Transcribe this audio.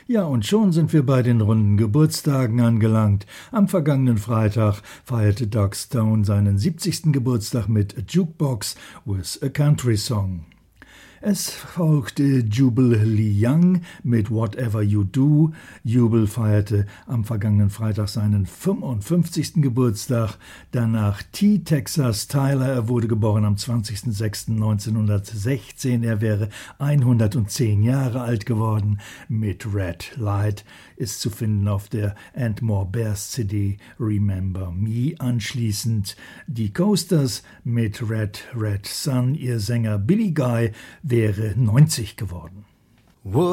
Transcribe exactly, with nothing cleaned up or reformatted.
Ja, und schon sind wir bei den runden Geburtstagen angelangt. Am vergangenen Freitag feierte Doug Stone seinen siebzigsten Geburtstag mit A Jukebox with a Country Song. Es folgte Jubal Lee Young mit Whatever You Do. Jubal feierte am vergangenen Freitag seinen fünfundfünfzigsten Geburtstag. Danach T. Texas Tyler. Er wurde geboren am zwanzigsten sechsten neunzehnhundertsechzehn. Er wäre hundertzehn Jahre alt geworden. Mit Red Light ist zu finden auf der And More Bears C D Remember Me. Anschließend die Coasters mit Red Red Sun. Ihr Sänger Billy Guy wäre neunzig geworden.